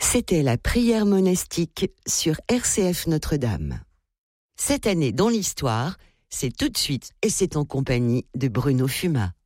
C'était la prière monastique sur RCF Notre-Dame. Cette année dans l'histoire, c'est tout de suite et c'est en compagnie de Bruno Fuma.